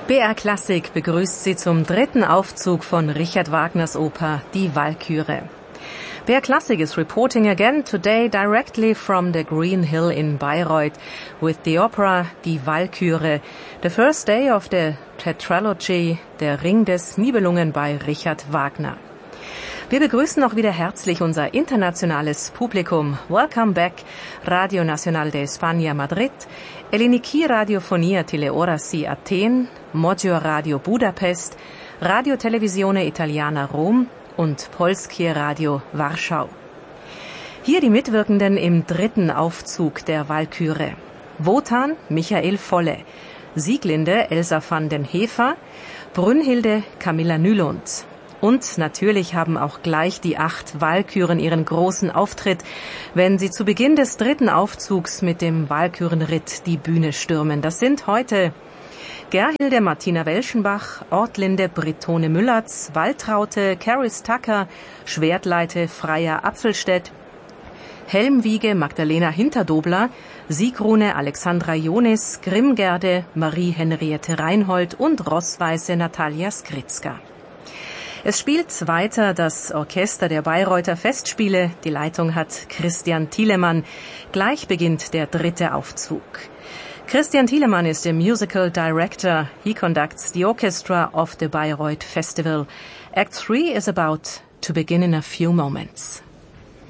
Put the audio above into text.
BR Klassik begrüßt Sie zum dritten Aufzug von Richard Wagners Oper Die Walküre. BR Classic is reporting again today directly from the Green Hill in Bayreuth with the opera Die Walküre, the first day of the tetralogy Der Ring des Nibelungen bei Richard Wagner. Wir begrüßen auch wieder herzlich unser internationales Publikum. Welcome back, Radio Nacional de España Madrid, Eliniki Radiofonia Teleorasi Athen, Moggio Radio Budapest, Radio Televisione Italiana Rom und Polskie Radio Warschau. Hier die Mitwirkenden im dritten Aufzug der Walküre. Wotan Michael Volle, Sieglinde Elsa van den Heever, Brünnhilde Camilla Nylund. Und natürlich haben auch gleich die 8 Walküren ihren großen Auftritt, wenn sie zu Beginn des dritten Aufzugs mit dem Walkürenritt die Bühne stürmen. Das sind heute Gerhilde Martina Welschenbach, Ortlinde Brittone Müllertz, Waltraute Caris Tucker, Schwertleite Freya Apfelstedt, Helmwiege Magdalena Hinterdobler, Siegrune Alexandra Jonis, Grimmgerde Marie Henriette Reinhold und Rossweiße Natalia Skritzka. Es spielt weiter das Orchester der Bayreuther Festspiele. Die Leitung hat Christian Thielemann. Gleich beginnt der dritte Aufzug. Christian Thielemann is the musical director. He conducts the orchestra of the Bayreuth Festival. Act 3 is about to begin in a few moments.